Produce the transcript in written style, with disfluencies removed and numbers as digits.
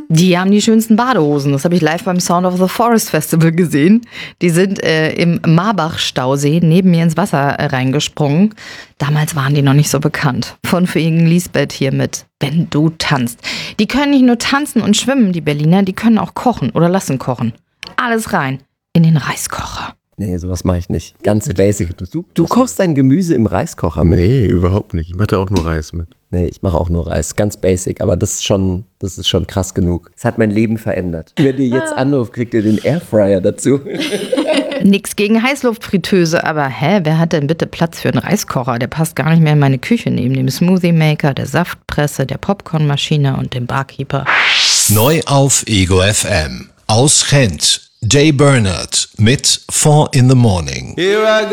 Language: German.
Die haben die schönsten Badehosen. Das habe ich live beim Sound of the Forest Festival gesehen. Die sind im Marbach-Stausee neben mir ins Wasser reingesprungen. Damals waren die noch nicht so bekannt. Von Fegen Lisbeth hier mit Wenn du tanzt. Die können nicht nur tanzen und schwimmen, die Berliner, die können auch kochen oder lassen kochen. Alles rein in den Reiskocher. Nee, sowas mache ich nicht. Ganz basic. Du kochst dein Gemüse im Reiskocher mit? Nee, überhaupt nicht. Ich mache da auch nur Reis mit. Nee, ich mache auch nur Reis. Ganz basic, aber das ist schon krass genug. Es hat mein Leben verändert. Wenn ihr jetzt anruft, kriegt ihr den Airfryer dazu. Nix gegen Heißluftfritteuse, aber wer hat denn bitte Platz für einen Reiskocher? Der passt gar nicht mehr in meine Küche neben dem Smoothie Maker, der Saftpresse, der Popcornmaschine und dem Barkeeper. Neu auf Ego FM. Aus Gent. Jay Bernard mit 4 in the Morning.